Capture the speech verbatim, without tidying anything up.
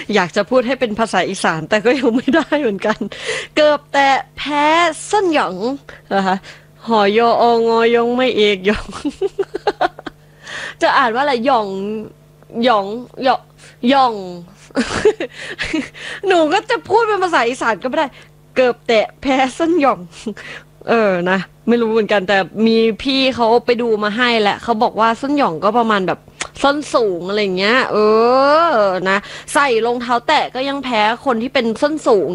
อยากจะพูดให้เป็นภาษาอีสานแต่ก็ยังไม่ได้เหมือนกันเกือบแต่แพ้ส้นหยองนะคะหอยอองอยงไม่เอกหยองจะอ่านว่าอะไรหยองหยองหยองหยองหนูก็จะพูดเป็นภาษาอีสานก็ไม่ได้เกือบแต่แพ้ส้นหยองเออนะไม่รู้เหมือนกันแต่มีพี่เขาไปดูมาให้แหละเขาบอกว่าส้นหยองก็ประมาณแบบส้นสูงอะไรเงี้ยเออนะใส่รองเท้าแตะก็ยังแพ้คนที่เป็นส้นสูง